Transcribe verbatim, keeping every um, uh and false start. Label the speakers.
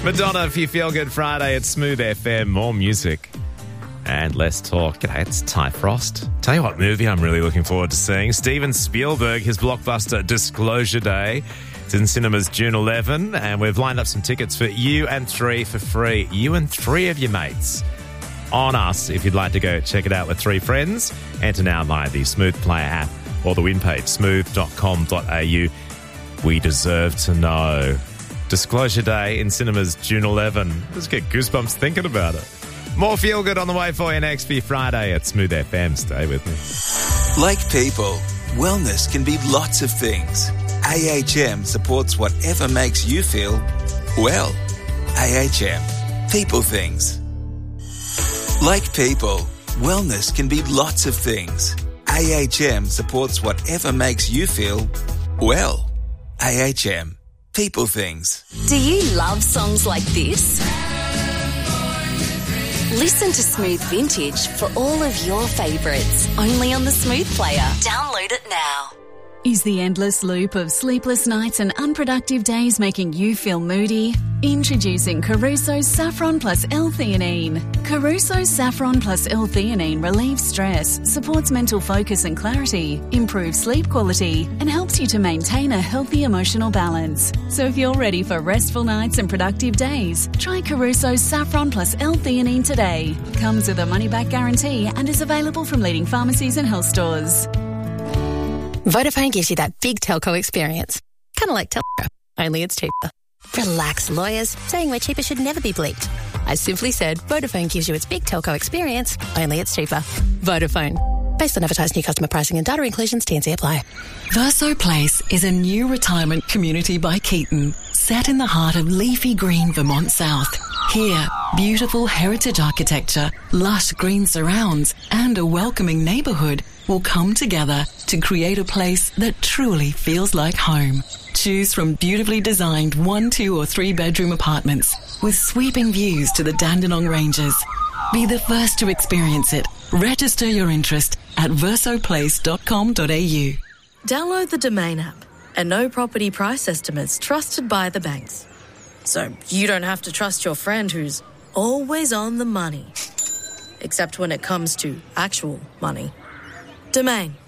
Speaker 1: Madonna, for your Feel Good Friday at Smooth F M. More music and less talk. G'day, it's Ty Frost. Tell you what movie I'm really looking forward to seeing. Steven Spielberg, his blockbuster Disclosure Day. It's in cinemas June eleventh, and we've lined up some tickets for you and three for free. You and three of your mates on us if you'd like to go check it out with three friends. Enter now via the Smooth Player app or the win page, smooth dot com dot a u. We deserve to know. Disclosure Day in cinemas June eleventh. Just get goosebumps thinking about it. More Feel Good on the way for you next for your Friday at Smooth F M. Stay with me.
Speaker 2: Like people, wellness can be lots of things. A H M supports whatever makes you feel well. A H M. People things. Like people, wellness can be lots of things. A H M supports whatever makes you feel well. A H M. People things.
Speaker 3: Do you love songs like this? Listen to Smooth Vintage for all of your favourites. Only on the Smooth Player. Download it now.
Speaker 4: Is the endless loop of sleepless nights and unproductive days making you feel moody? Introducing Caruso's Saffron Plus L-Theanine. Caruso's Saffron Plus L-Theanine relieves stress, supports mental focus and clarity, improves sleep quality, and helps you to maintain a healthy emotional balance. So if you're ready for restful nights and productive days, try Caruso's Saffron Plus L-Theanine today. Comes with a money-back guarantee and is available from leading pharmacies and health stores.
Speaker 5: Vodafone gives you that big telco experience. Kind of like Telco, only it's cheaper. Relax, lawyers. Saying we're cheaper should never be bleeped. I simply said Vodafone gives you its big telco experience, only it's cheaper. Vodafone. Based on advertised new customer pricing and data inclusions, T and C apply.
Speaker 6: Verso Place is a new retirement community by Keaton, set in the heart of leafy green Vermont South. Here, beautiful heritage architecture, lush green surrounds, and a welcoming neighbourhood will come together to create a place that truly feels like home. Choose from beautifully designed one, two or three bedroom apartments with sweeping views to the Dandenong Ranges. Be the first to experience it. Register your interest at verso place dot com dot a u.
Speaker 7: Download the Domain app and know property price estimates trusted by the banks. So you don't have to trust your friend who's always on the money. Except when it comes to actual money. Domain.